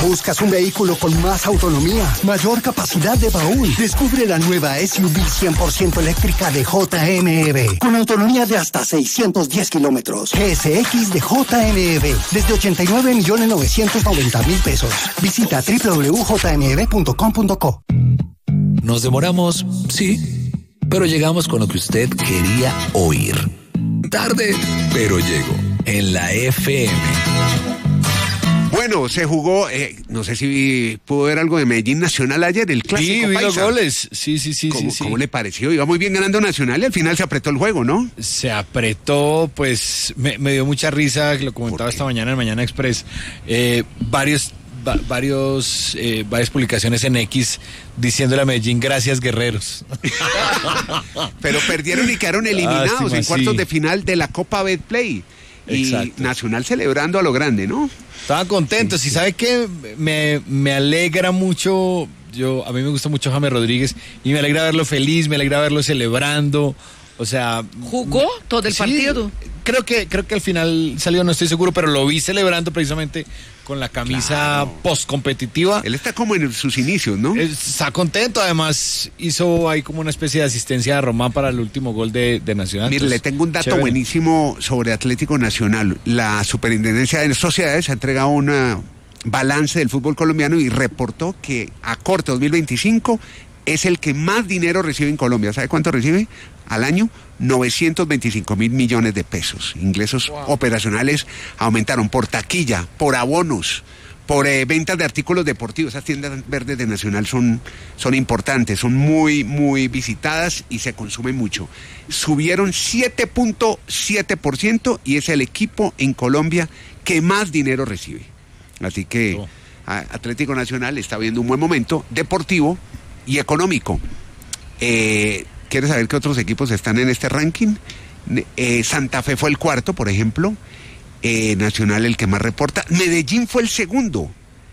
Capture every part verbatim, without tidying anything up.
¿Buscas un vehículo con más autonomía, mayor capacidad de baúl? Descubre la nueva S U V cien por ciento eléctrica de J M B, con autonomía de hasta seiscientos diez kilómetros. G S X de J M B, desde ochenta y nueve millones novecientos noventa mil pesos. Visita doble u doble u doble u punto j m b punto com punto co. Nos demoramos, sí, pero llegamos con lo que usted quería oír. Tarde, pero llegó en la F M. Bueno, se jugó, eh, no sé si pudo ver algo de Medellín Nacional ayer, el clásico Sí, vi paisa. los goles. Sí, sí, sí, ¿Cómo, sí, sí. ¿Cómo le pareció? Iba muy bien ganando Nacional y al final se apretó el juego, ¿no? Se apretó, pues me, me dio mucha risa, lo comentaba esta mañana en Mañana Express. Eh, varios, va, varios, eh, varias publicaciones en X diciéndole a Medellín, gracias guerreros. Pero perdieron y quedaron eliminados Lástima, en cuartos sí. de final de la Copa Betplay. Y Exacto. Nacional celebrando a lo grande, ¿no? Estaban contentos. ¿Y sabe qué? Me, me alegra mucho, yo a mí me gusta mucho James Rodríguez y me alegra verlo feliz, me alegra verlo celebrando. O sea, ¿jugó todo el sí, partido? Creo que creo que al final salió, no estoy seguro, pero lo vi celebrando precisamente con la camisa Claro. post-competitiva. Él está como en sus inicios, ¿no? Está contento, además hizo ahí como una especie de asistencia a Román para el último gol de, de Nacional. Mire, le Entonces, tengo un dato chévere. buenísimo sobre Atlético Nacional. La Superintendencia de Sociedades ha entregado un balance del fútbol colombiano y reportó que a corte dos mil veinticinco es el que más dinero recibe en Colombia. ¿Sabe cuánto recibe al año? novecientos veinticinco mil millones de pesos. Ingresos wow. operacionales aumentaron por taquilla, por abonos, por eh, ventas de artículos deportivos. Esas tiendas verdes de Nacional son, son importantes, son muy, muy visitadas y se consumen mucho. Subieron siete punto siete por ciento y es el equipo en Colombia que más dinero recibe. Así que oh. Atlético Nacional está viendo un buen momento deportivo y económico. Eh... ¿Quieres saber qué otros equipos están en este ranking? Eh, Santa Fe fue el cuarto, por ejemplo. Eh, Nacional el que más reporta. Medellín fue el segundo.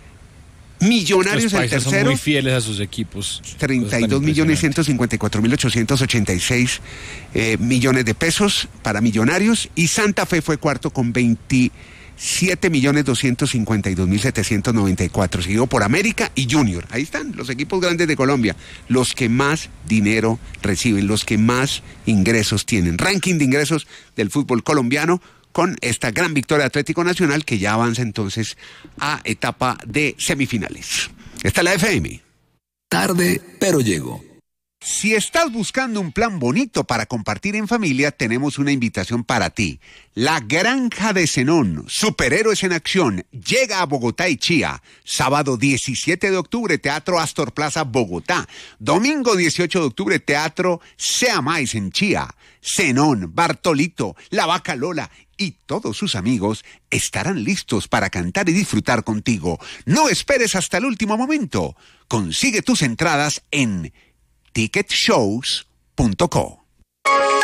Millonarios Los el tercero. Son muy fieles a sus equipos. treinta y dos millones ciento cincuenta y cuatro mil ochocientos ochenta y seis eh, millones de pesos para Millonarios. Y Santa Fe fue cuarto con veintisiete millones doscientos cincuenta y dos mil setecientos noventa y cuatro, seguido por América y Junior. Ahí están los equipos grandes de Colombia, los que más dinero reciben, los que más ingresos tienen. Ranking de ingresos del fútbol colombiano con esta gran victoria de Atlético Nacional que ya avanza entonces a etapa de semifinales. Esta es la F M. Tarde, pero llegó. Si estás buscando un plan bonito para compartir en familia, tenemos una invitación para ti. La Granja de Zenón, superhéroes en acción, llega a Bogotá y Chía. Sábado diecisiete de octubre, Teatro Astor Plaza, Bogotá. Domingo dieciocho de octubre, Teatro Sea Mais en Chía. Zenón, Bartolito, La Vaca Lola y todos sus amigos estarán listos para cantar y disfrutar contigo. No esperes hasta el último momento. Consigue tus entradas en ticket shows punto co.